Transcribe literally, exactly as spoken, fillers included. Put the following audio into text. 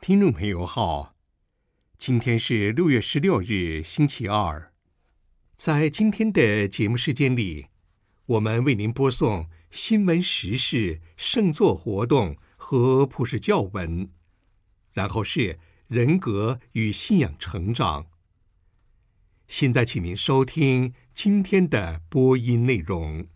听众朋友好，今天是六月十六日，星期二。在今天的节目时间里，我们为您播送新闻时事、圣作活动和普世教文，然后是人格与信仰成长。现在，请您收听今天的播音内容。